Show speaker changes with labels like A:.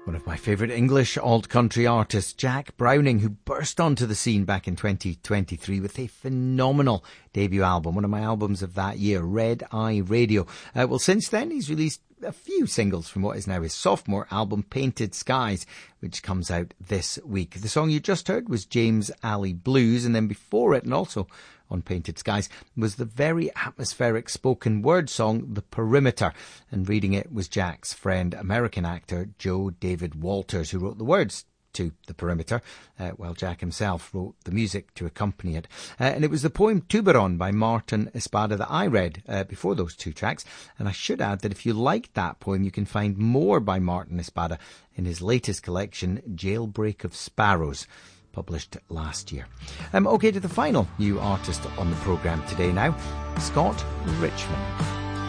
A: One of my favourite English alt-country artists, Jack Browning, who burst onto the scene back in 2023 with a phenomenal debut album, one of my albums of that year, Red Eye Radio. Well, since then, he's released a few singles from what is now his sophomore album, Painted Skies, which comes out this week. The song you just heard was James Alley Blues, and then before it, and also on Painted Skies, was the very atmospheric spoken word song The Perimeter, and reading it was Jack's friend, American actor Joe David Walters, who wrote the words to The Perimeter, while Jack himself wrote the music to accompany it. And it was the poem Tuberon by Martin Espada that I read before those two tracks. And I should add that if you liked that poem, you can find more by Martin Espada in his latest collection, Jailbreak of Sparrows, published last year. OK, to the final new artist on the programme today now, Scott Richmond.